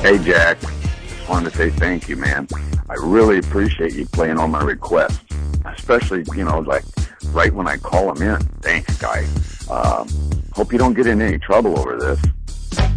Hey, Jack. Just wanted to say thank you, man. I really appreciate you playing all my requests, especially, like right when I call them in. Thanks, guy. Hope you don't get in any trouble over this.